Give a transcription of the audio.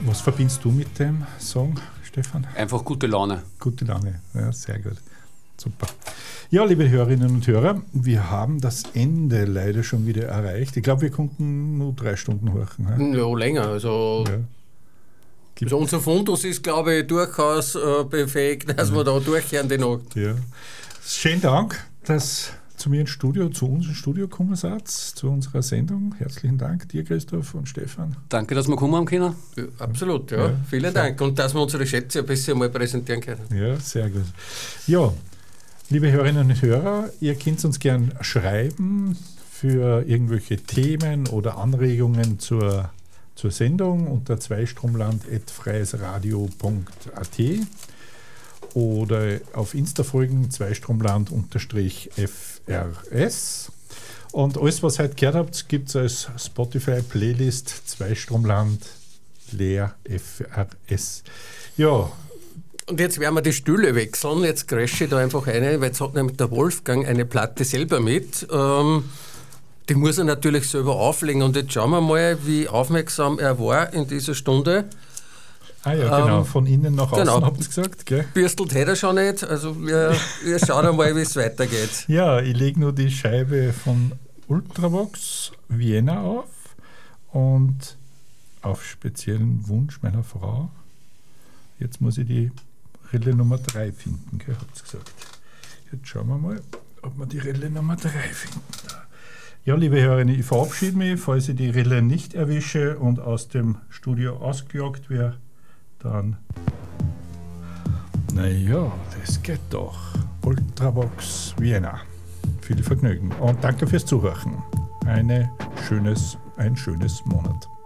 Was verbindest du mit dem Song, Stefan? Einfach gute Laune. Gute Laune, ja, sehr gut. Super. Ja, liebe Hörerinnen und Hörer, wir haben das Ende leider schon wieder erreicht. Ich glaube, wir konnten nur 3 Stunden horchen. Ja, länger. Also unser Fundus ist, glaube ich, durchaus befähigt, dass wir da durchhören die Nacht. Ja. Schönen Dank, dass zu mir ins Studio, zu uns ins Studio gekommen seid, zu unserer Sendung. Herzlichen Dank dir, Christoph und Stefan. Danke, dass wir kommen haben können. Ja, absolut, ja. Vielen Dank. Und dass wir unsere Schätze ein bisschen mal präsentieren können. Ja, sehr gut. Ja, liebe Hörerinnen und Hörer, ihr könnt uns gern schreiben für irgendwelche Themen oder Anregungen zur Sendung unter zweistromland@freiesradio.at oder auf Insta folgen zweistromland_FRS. Und alles, was ihr heute gehört habt, gibt es als Spotify-Playlist Zweistromland leer FRS. Ja. Und jetzt werden wir die Stühle wechseln. Jetzt crashe ich da einfach eine, weil jetzt hat nämlich der Wolfgang eine Platte selber mit. Die muss er natürlich selber auflegen. Und jetzt schauen wir mal, wie aufmerksam er war in dieser Stunde. Ah ja, genau. Von innen nach außen, habt ihr gesagt, gell? Bürstelt hätte er schon nicht. Also wir schauen einmal, wie es weitergeht. Ja, ich lege nur die Scheibe von Ultravox Vienna auf und auf speziellen Wunsch meiner Frau. Jetzt muss ich die Rille Nummer 3 finden, gell, habt ihr gesagt. Jetzt schauen wir mal, ob wir die Rille Nummer 3 finden. Ja, liebe Hörerinnen, ich verabschiede mich, falls ich die Rille nicht erwische und aus dem Studio ausgejagt werde, dann, naja, das geht doch. Ultravox Vienna. Viel Vergnügen und danke fürs Zuhören. Ein schönes Monat.